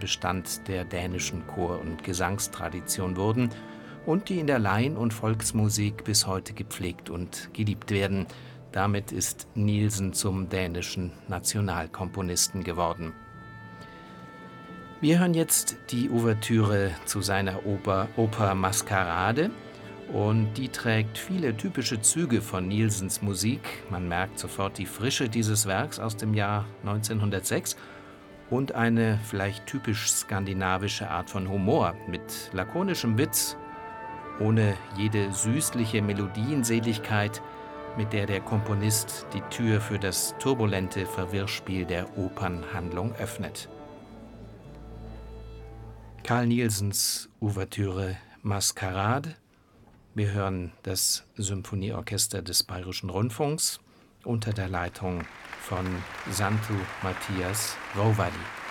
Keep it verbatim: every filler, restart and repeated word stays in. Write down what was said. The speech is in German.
Bestand der dänischen Chor- und Gesangstradition wurden und die in der Laien- und Volksmusik bis heute gepflegt und geliebt werden. Damit ist Nielsen zum dänischen Nationalkomponisten geworden. Wir hören jetzt die Ouvertüre zu seiner Oper, Oper Maskarade. Und die trägt viele typische Züge von Nielsens Musik. Man merkt sofort die Frische dieses Werks aus dem Jahr neunzehnhundertsechs und eine vielleicht typisch skandinavische Art von Humor mit lakonischem Witz, ohne jede süßliche Melodienseligkeit, mit der der Komponist die Tür für das turbulente Verwirrspiel der Opernhandlung öffnet. Carl Nielsens Ouvertüre Maskarade. Wir hören das Symphonieorchester des Bayerischen Rundfunks unter der Leitung von Santtu Matthias Rouvalli.